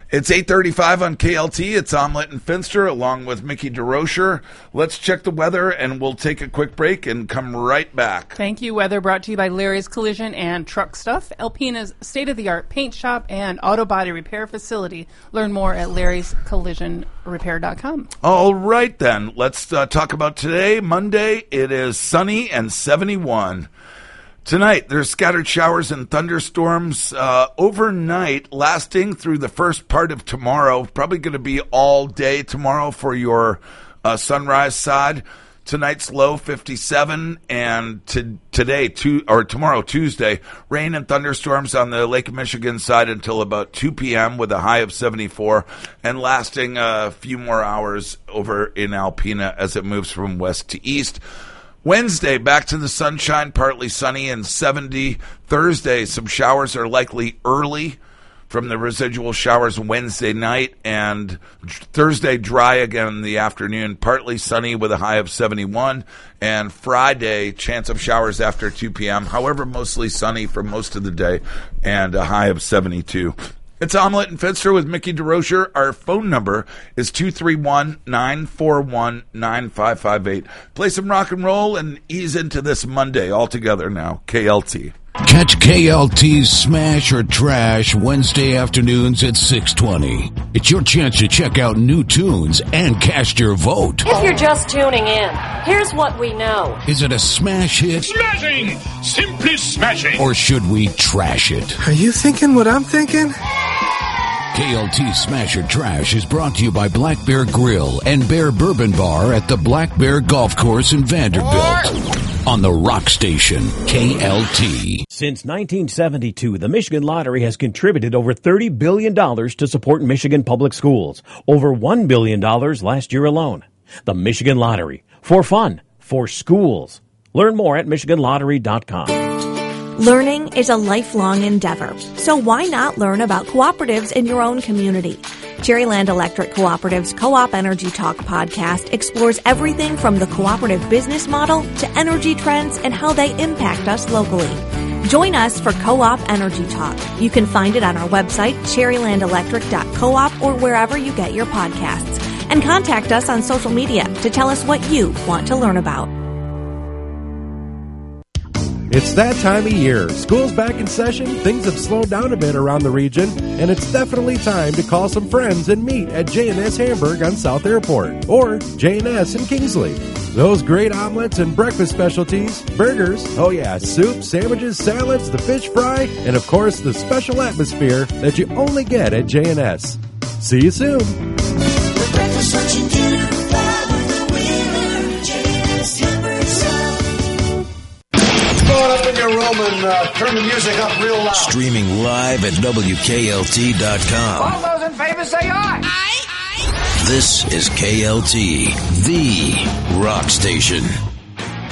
It's 8:35 on KLT. It's Omelette and Finster along with Mickey DeRocher. Let's check the weather, and we'll take a quick break and come right back. Thank you. Weather brought to you by Larry's Collision and Truck Stuff, Alpina's state-of-the-art paint shop and auto body repair facility. Learn more at larryscollisionrepair.com. All right, then. Let's talk about today, Monday. It is sunny and 71. Tonight, there's scattered showers and thunderstorms overnight, lasting through the first part of tomorrow. Probably going to be all day tomorrow for your sunrise side. Tonight's low 57, and tomorrow, Tuesday, rain and thunderstorms on the Lake Michigan side until about 2 p.m. with a high of 74, and lasting a few more hours over in Alpena as it moves from west to east. Wednesday, back to the sunshine, partly sunny and 70. Thursday, some showers are likely early from the residual showers Wednesday night, and Thursday dry again in the afternoon, partly sunny with a high of 71. And Friday, chance of showers after 2 p.m., however, mostly sunny for most of the day and a high of 72. It's Omelette and Finster with Mickey DeRocher. Our phone number is 231-941-9558. Play some rock and roll and ease into this Monday all together now. KLT. Catch KLT's Smash or Trash Wednesday afternoons at 6:20. It's your chance to check out new tunes and cast your vote. If you're just tuning in, here's what we know. Is it a smash hit? Smashing! Simply smashing! Or should we trash it? Are you thinking what I'm thinking? KLT Smash or Trash is brought to you by Black Bear Grill and Bear Bourbon Bar at the Black Bear Golf Course in Vanderbilt. On the Rock Station, KLT. Since 1972, the Michigan Lottery has contributed over $30 billion to support Michigan public schools. Over $1 billion last year alone. The Michigan Lottery. For fun. For schools. Learn more at MichiganLottery.com. Learning is a lifelong endeavor, so why not learn about cooperatives in your own community? Cherryland Electric Cooperative's Co-op Energy Talk podcast explores everything from the cooperative business model to energy trends and how they impact us locally. Join us for Co-op Energy Talk. You can find it on our website, cherrylandelectric.coop, or wherever you get your podcasts. And contact us on social media to tell us what you want to learn about. It's that time of year. School's back in session, things have slowed down a bit around the region, and it's definitely time to call some friends and meet at J&S Hamburg on South Airport, or J&S in Kingsley. Those great omelets and breakfast specialties, burgers, oh yeah, soup, sandwiches, salads, the fish fry, and of course the special atmosphere that you only get at J&S. See you soon. Turn the music up real loud. Streaming live at WKLT.com. All those in favor say aye. Aye. This is KLT, the rock station.